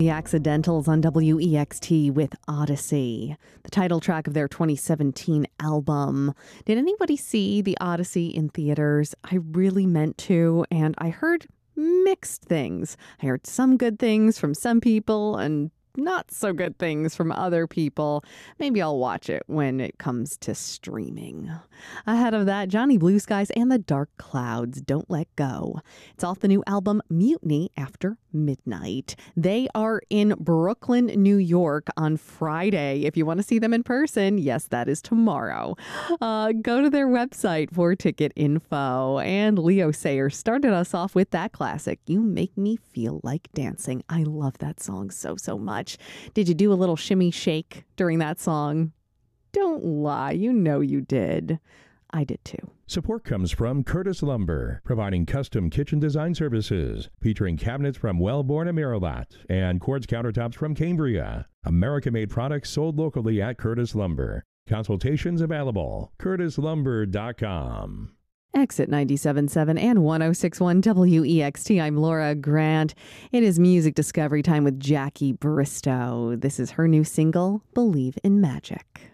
The Accidentals on WEXT with Odyssey, the title track of their 2017 album. Did anybody see the Odyssey in theaters? I really meant to, and I heard mixed things. I heard some good things from some people and not so good things from other people. Maybe I'll watch it when it comes to streaming. Ahead of that, Johnny Blue Skies and the Dark Clouds, Don't Let Go. It's off the new album Mutiny After Midnight. They are in Brooklyn, New York on Friday. If you want to see them in person, yes, that is tomorrow. Go to their website for ticket info. And Leo Sayer started us off with that classic, You Make Me Feel Like Dancing. I love that song so much. Did you do a little shimmy shake during that song? Don't lie, you know you did. I did too. Support comes from Curtis Lumber, providing custom kitchen design services, featuring cabinets from Wellborn and Miralatt, and quartz countertops from Cambria. American-made products sold locally at Curtis Lumber. Consultations available. CurtisLumber.com. Exit 97.7 and 106.1 WEXT. I'm Laura Grant. It is music discovery time with Jackie Bristow. This is her new single, Believe in Magic.